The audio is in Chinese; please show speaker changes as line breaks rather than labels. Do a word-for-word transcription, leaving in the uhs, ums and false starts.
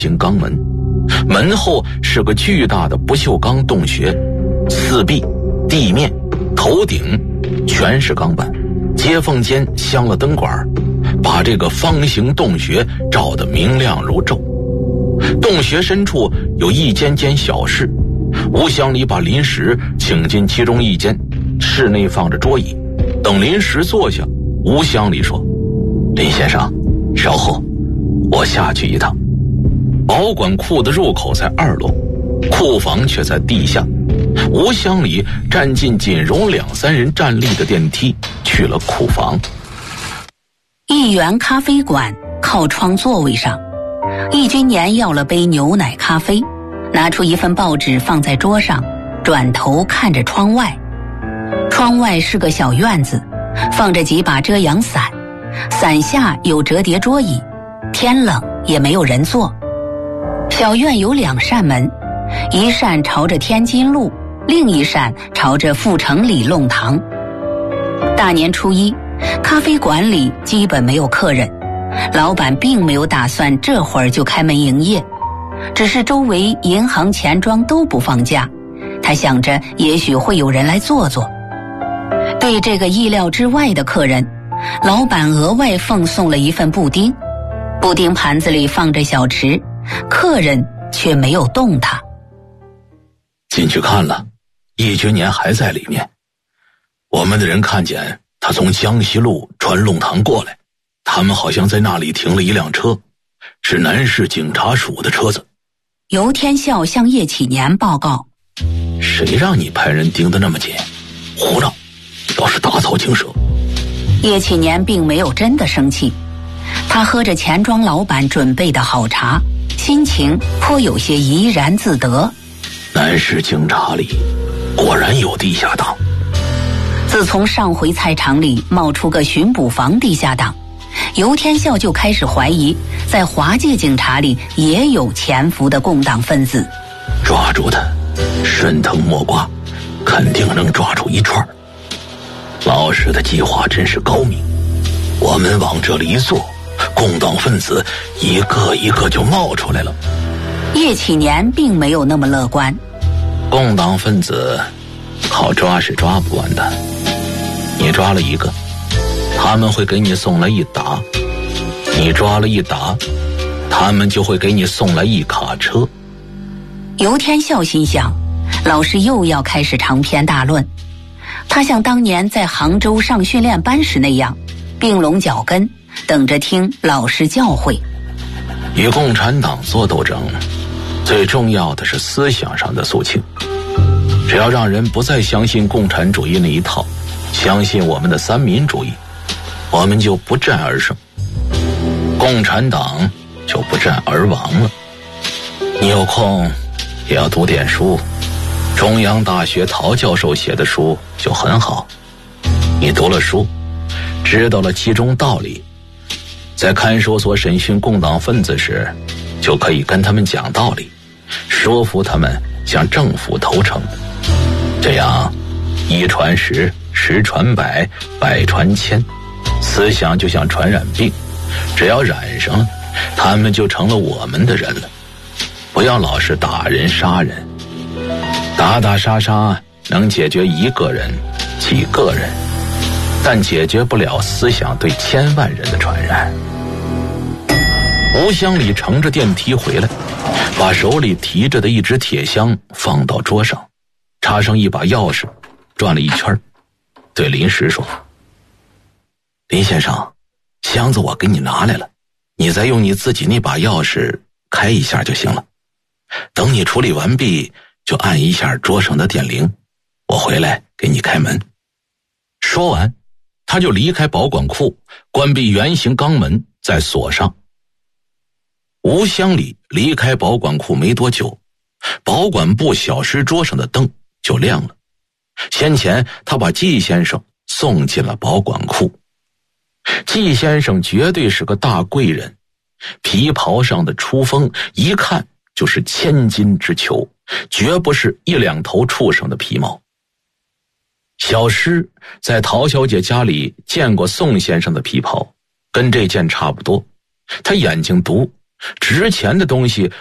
形钢门，门后是个巨大的不锈钢洞穴，四壁、地面、头顶全是钢板，接缝间镶了灯管，把这个方形洞穴照得明亮如昼。洞穴深处有一间间小室，吴乡里把临时请进其中一间，室内放着桌椅。等临时坐下，吴乡里说：“林先生，稍后，我下去一趟。”保管库的入口在二楼，库房却在地下。吴乡里站进仅容两三人站立的电梯，去了库房。
一元咖啡馆靠窗座位上，易君年要了杯牛奶咖啡，拿出一份报纸放在桌上，转头看着窗外。窗外是个小院子，放着几把遮阳伞，伞下有折叠桌椅，天冷也没有人坐。小院有两扇门，一扇朝着天津路，另一扇朝着阜成里弄堂。大年初一，咖啡馆里基本没有客人，老板并没有打算这会儿就开门营业，只是周围银行、钱庄都不放假，他想着也许会有人来坐坐。对这个意料之外的客人，老板额外奉送了一份布丁，布丁盘子里放着小吃，客人却没有动它。
进去看了，易君年还在里面。我们的人看见他从江西路穿弄堂过来，他们好像在那里停了一辆车，是南市警察署的车子。
尤天笑向叶启年报告：
谁让你派人盯得那么紧？胡闹！要是打草惊蛇。
叶启年并没有真的生气，他喝着钱庄老板准备的好茶，心情颇有些怡然自得。
南市警察里果然有地下党。
自从上回菜场里冒出个巡捕房地下党，尤天笑就开始怀疑，在华界警察里也有潜伏的共党分子。
抓住他，顺藤摸瓜，肯定能抓出一串。老师的计划真是高明，我们往这里一坐，共党分子一个一个就冒出来了。
叶启年并没有那么乐观。
共党分子好抓是抓不完的，你抓了一个，他们会给你送来一打，你抓了一打，他们就会给你送来一卡车。
尤天笑心想，老师又要开始长篇大论。他像当年在杭州上训练班时那样，并拢脚跟，等着听老师教诲。
与共产党做斗争，最重要的是思想上的肃清。只要让人不再相信共产主义那一套，相信我们的三民主义，我们就不战而胜，共产党就不战而亡了。你有空也要读点书，中央大学陶教授写的书就很好，你读了书，知道了其中道理，在看守所审讯共党分子时，就可以跟他们讲道理，说服他们向政府投诚。这样一传十，十传百，百传千，思想就像传染病，只要染上了，他们就成了我们的人了。不要老是打人杀人，打打杀杀能解决一个人几个人，但解决不了思想对千万人的传染。吴乡里乘着电梯回来，把手里提着的一只铁箱放到桌上，插上一把钥匙，转了一圈，对林石说：林先生，箱子我给你拿来了，你再用你自己那把钥匙开一下就行了，等你处理完毕就按一下桌上的电铃，我回来给你开门。说完他就离开保管库，关闭圆形钢门，再锁上。吴乡里离开保管库没多久，保管部小师桌上的灯就亮了。先前他把季先生送进了保管库。季先生绝对是个大贵人，皮袍上的出风一看就是千金之裘，绝不是一两头畜生的皮毛。小师在陶小姐家里见过宋先生的皮袍，跟这件差不多，他眼睛毒， 值钱的东西